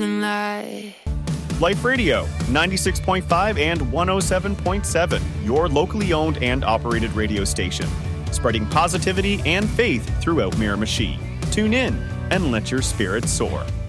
nothing like Life Radio, 96.5 and 107.7, your locally owned and operated radio station, spreading positivity and faith throughout Miramichi. Tune in and let your spirits soar.